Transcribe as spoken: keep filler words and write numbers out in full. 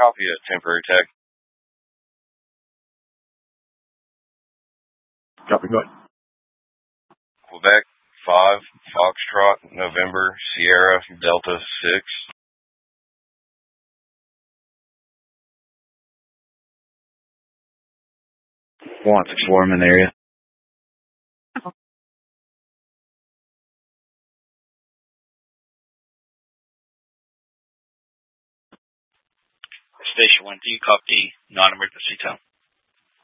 Copy a temporary tag. Copy, go ahead. Quebec five, Foxtrot, November, Sierra, Delta six. Wants exploring in the area. Station one, do you copy non-emergency tone?